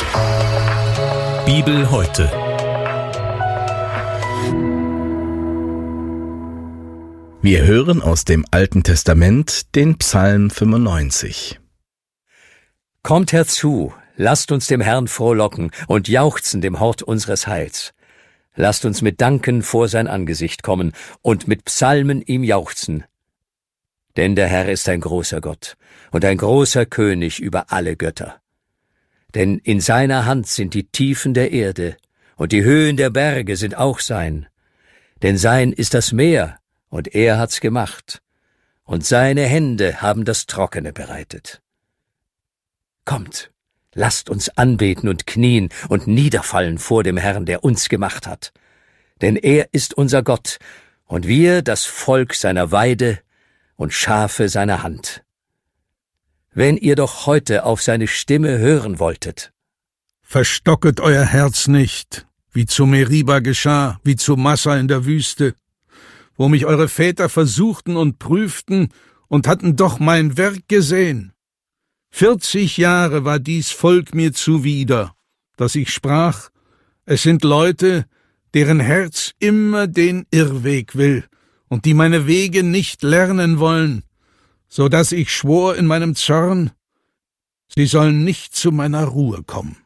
Bibel heute. Wir hören aus dem Alten Testament den Psalm 95. Kommt herzu, lasst uns dem Herrn frohlocken und jauchzen dem Hort unseres Heils. Lasst uns mit Danken vor sein Angesicht kommen und mit Psalmen ihm jauchzen. Denn der Herr ist ein großer Gott und ein großer König über alle Götter. Denn in seiner Hand sind die Tiefen der Erde, und die Höhen der Berge sind auch sein. Denn sein ist das Meer, und er hat's gemacht, und seine Hände haben das Trockene bereitet. Kommt, lasst uns anbeten und knien und niederfallen vor dem Herrn, der uns gemacht hat. Denn er ist unser Gott, und wir das Volk seiner Weide und Schafe seiner Hand. Wenn ihr doch heute auf seine Stimme hören wolltet. Verstocket euer Herz nicht, wie zu Meriba geschah, wie zu Massa in der Wüste, wo mich eure Väter versuchten und prüften und hatten doch mein Werk gesehen. 40 Jahre war dies Volk mir zuwider, dass ich sprach, es sind Leute, deren Herz immer den Irrweg will und die meine Wege nicht lernen wollen, so dass ich schwor in meinem Zorn, sie sollen nicht zu meiner Ruhe kommen.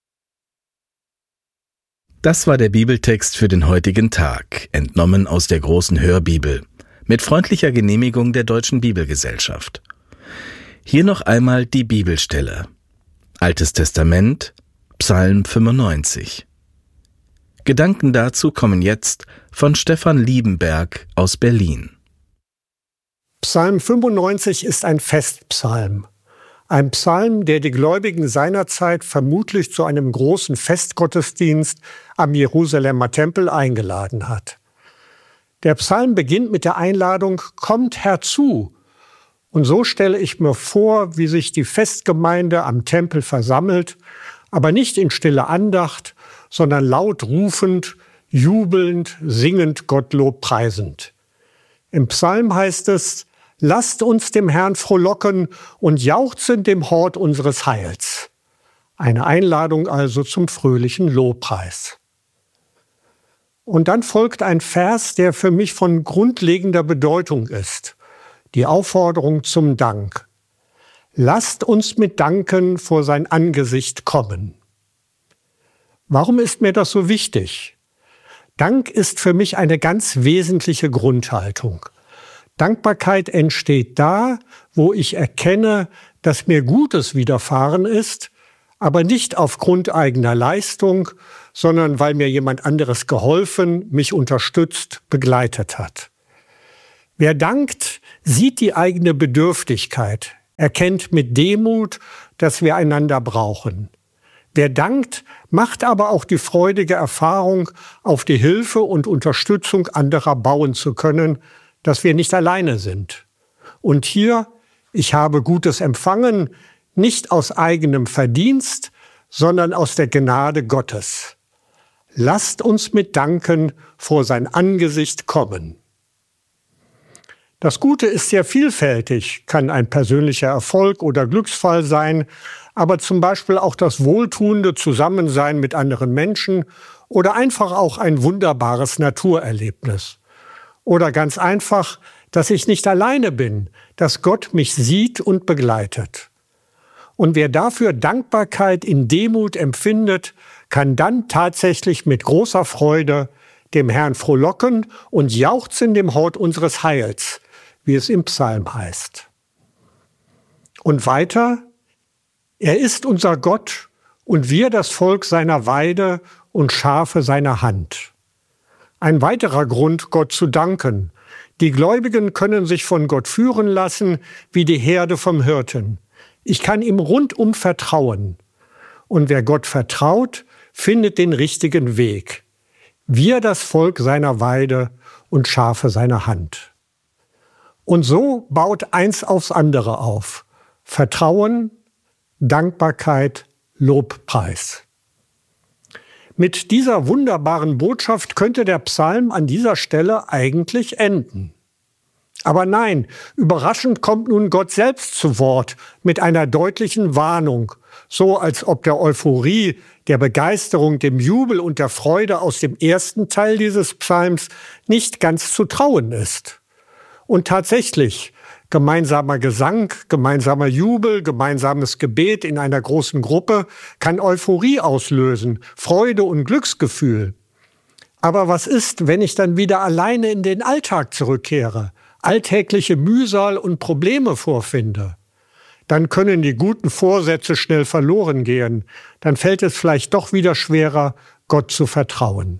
Das war der Bibeltext für den heutigen Tag, entnommen aus der großen Hörbibel, mit freundlicher Genehmigung der Deutschen Bibelgesellschaft. Hier noch einmal die Bibelstelle. Altes Testament, Psalm 95. Gedanken dazu kommen jetzt von Stefan Liebenberg aus Berlin. Psalm 95 ist ein Festpsalm. Ein Psalm, der die Gläubigen seinerzeit vermutlich zu einem großen Festgottesdienst am Jerusalemer Tempel eingeladen hat. Der Psalm beginnt mit der Einladung, kommt herzu. Und so stelle ich mir vor, wie sich die Festgemeinde am Tempel versammelt, aber nicht in stille Andacht, sondern laut rufend, jubelnd, singend, Gottlob preisend. Im Psalm heißt es, lasst uns dem Herrn frohlocken und jauchzen dem Hort unseres Heils. Eine Einladung also zum fröhlichen Lobpreis. Und dann folgt ein Vers, der für mich von grundlegender Bedeutung ist. Die Aufforderung zum Dank. Lasst uns mit Danken vor sein Angesicht kommen. Warum ist mir das so wichtig? Dank ist für mich eine ganz wesentliche Grundhaltung. Dankbarkeit entsteht da, wo ich erkenne, dass mir Gutes widerfahren ist, aber nicht aufgrund eigener Leistung, sondern weil mir jemand anderes geholfen, mich unterstützt, begleitet hat. Wer dankt, sieht die eigene Bedürftigkeit, erkennt mit Demut, dass wir einander brauchen. Wer dankt, macht aber auch die freudige Erfahrung, auf die Hilfe und Unterstützung anderer bauen zu können, dass wir nicht alleine sind. Und hier, ich habe Gutes empfangen, nicht aus eigenem Verdienst, sondern aus der Gnade Gottes. Lasst uns mit Danken vor sein Angesicht kommen. Das Gute ist sehr vielfältig, kann ein persönlicher Erfolg oder Glücksfall sein, aber zum Beispiel auch das wohltuende Zusammensein mit anderen Menschen oder einfach auch ein wunderbares Naturerlebnis. Oder ganz einfach, dass ich nicht alleine bin, dass Gott mich sieht und begleitet. Und wer dafür Dankbarkeit in Demut empfindet, kann dann tatsächlich mit großer Freude dem Herrn frohlocken und jauchzen dem Hort unseres Heils, wie es im Psalm heißt. Und weiter, er ist unser Gott und wir das Volk seiner Weide und Schafe seiner Hand. Ein weiterer Grund, Gott zu danken. Die Gläubigen können sich von Gott führen lassen, wie die Herde vom Hirten. Ich kann ihm rundum vertrauen. Und wer Gott vertraut, findet den richtigen Weg. Wir das Volk seiner Weide und Schafe seiner Hand. Und so baut eins aufs andere auf. Vertrauen, Dankbarkeit, Lobpreis. Mit dieser wunderbaren Botschaft könnte der Psalm an dieser Stelle eigentlich enden. Aber nein, überraschend kommt nun Gott selbst zu Wort mit einer deutlichen Warnung, so als ob der Euphorie, der Begeisterung, dem Jubel und der Freude aus dem ersten Teil dieses Psalms nicht ganz zu trauen ist. Und tatsächlich, gemeinsamer Gesang, gemeinsamer Jubel, gemeinsames Gebet in einer großen Gruppe kann Euphorie auslösen, Freude und Glücksgefühl. Aber was ist, wenn ich dann wieder alleine in den Alltag zurückkehre, alltägliche Mühsal und Probleme vorfinde? Dann können die guten Vorsätze schnell verloren gehen. Dann fällt es vielleicht doch wieder schwerer, Gott zu vertrauen.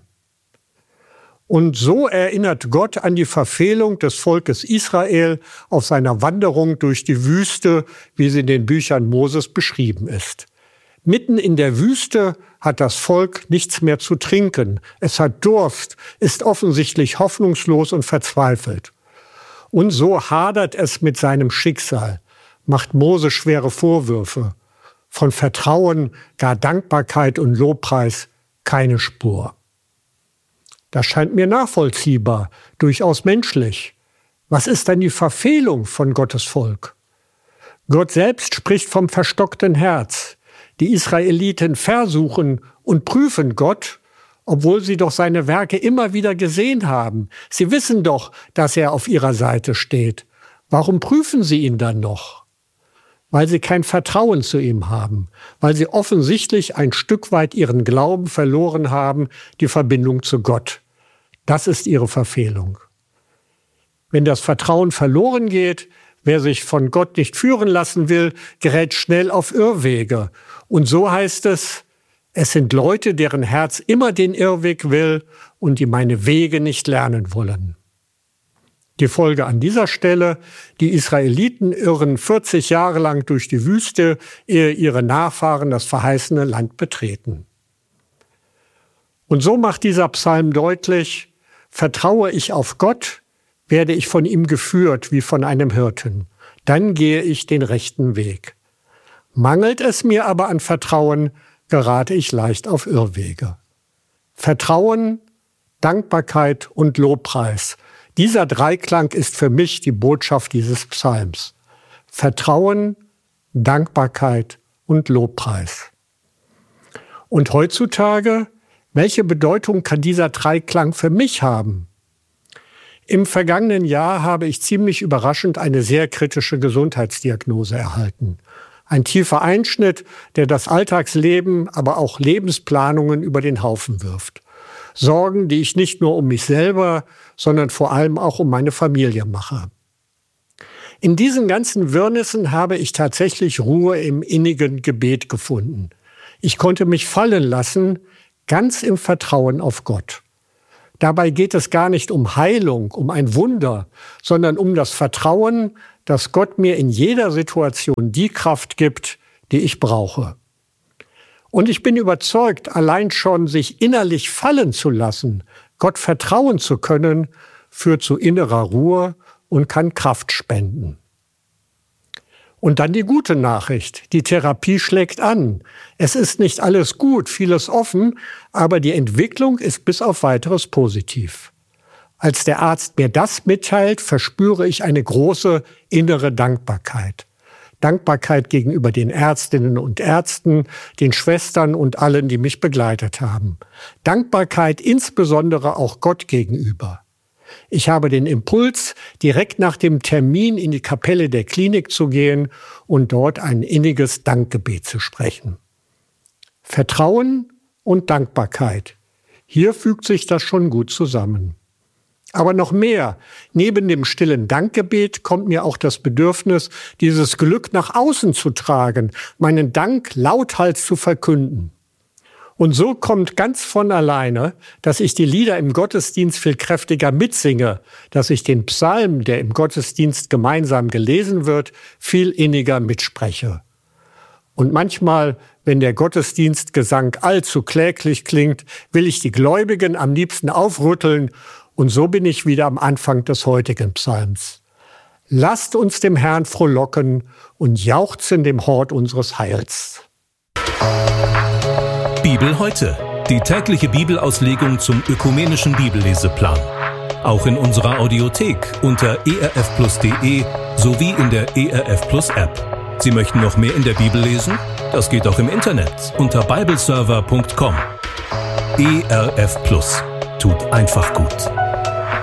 Und so erinnert Gott an die Verfehlung des Volkes Israel auf seiner Wanderung durch die Wüste, wie sie in den Büchern Moses beschrieben ist. Mitten in der Wüste hat das Volk nichts mehr zu trinken. Es hat Durst, ist offensichtlich hoffnungslos und verzweifelt. Und so hadert es mit seinem Schicksal, macht Mose schwere Vorwürfe. Von Vertrauen, gar Dankbarkeit und Lobpreis keine Spur. Das scheint mir nachvollziehbar, durchaus menschlich. Was ist denn die Verfehlung von Gottes Volk? Gott selbst spricht vom verstockten Herz. Die Israeliten versuchen und prüfen Gott, obwohl sie doch seine Werke immer wieder gesehen haben. Sie wissen doch, dass er auf ihrer Seite steht. Warum prüfen sie ihn dann noch? Weil sie kein Vertrauen zu ihm haben, weil sie offensichtlich ein Stück weit ihren Glauben verloren haben, die Verbindung zu Gott. Das ist ihre Verfehlung. Wenn das Vertrauen verloren geht, wer sich von Gott nicht führen lassen will, gerät schnell auf Irrwege. Und so heißt es, es sind Leute, deren Herz immer den Irrweg will und die meine Wege nicht lernen wollen. Die Folge an dieser Stelle, die Israeliten irren 40 Jahre lang durch die Wüste, ehe ihre Nachfahren das verheißene Land betreten. Und so macht dieser Psalm deutlich, vertraue ich auf Gott, werde ich von ihm geführt wie von einem Hirten. Dann gehe ich den rechten Weg. Mangelt es mir aber an Vertrauen, gerate ich leicht auf Irrwege. Vertrauen, Dankbarkeit und Lobpreis. Dieser Dreiklang ist für mich die Botschaft dieses Psalms. Vertrauen, Dankbarkeit und Lobpreis. Und heutzutage, welche Bedeutung kann dieser Dreiklang für mich haben? Im vergangenen Jahr habe ich ziemlich überraschend eine sehr kritische Gesundheitsdiagnose erhalten. Ein tiefer Einschnitt, der das Alltagsleben, aber auch Lebensplanungen über den Haufen wirft. Sorgen, die ich nicht nur um mich selber, sondern vor allem auch um meine Familie mache. In diesen ganzen Wirrnissen habe ich tatsächlich Ruhe im innigen Gebet gefunden. Ich konnte mich fallen lassen, ganz im Vertrauen auf Gott. Dabei geht es gar nicht um Heilung, um ein Wunder, sondern um das Vertrauen, dass Gott mir in jeder Situation die Kraft gibt, die ich brauche. Und ich bin überzeugt, allein schon sich innerlich fallen zu lassen, Gott vertrauen zu können, führt zu innerer Ruhe und kann Kraft spenden. Und dann die gute Nachricht. Die Therapie schlägt an. Es ist nicht alles gut, vieles offen, aber die Entwicklung ist bis auf Weiteres positiv. Als der Arzt mir das mitteilt, verspüre ich eine große innere Dankbarkeit. Dankbarkeit gegenüber den Ärztinnen und Ärzten, den Schwestern und allen, die mich begleitet haben. Dankbarkeit insbesondere auch Gott gegenüber. Ich habe den Impuls, direkt nach dem Termin in die Kapelle der Klinik zu gehen und dort ein inniges Dankgebet zu sprechen. Vertrauen und Dankbarkeit. Hier fügt sich das schon gut zusammen. Aber noch mehr. Neben dem stillen Dankgebet kommt mir auch das Bedürfnis, dieses Glück nach außen zu tragen, meinen Dank lauthals zu verkünden. Und so kommt ganz von alleine, dass ich die Lieder im Gottesdienst viel kräftiger mitsinge, dass ich den Psalm, der im Gottesdienst gemeinsam gelesen wird, viel inniger mitspreche. Und manchmal, wenn der Gottesdienstgesang allzu kläglich klingt, will ich die Gläubigen am liebsten aufrütteln. Und so bin ich wieder am Anfang des heutigen Psalms. Lasst uns dem Herrn frohlocken und jauchzen dem Hort unseres Heils. Bibel heute. Die tägliche Bibelauslegung zum ökumenischen Bibelleseplan. Auch in unserer Audiothek unter erfplus.de sowie in der ERF Plus App. Sie möchten noch mehr in der Bibel lesen? Das geht auch im Internet unter bibleserver.com. ERF Plus tut einfach gut.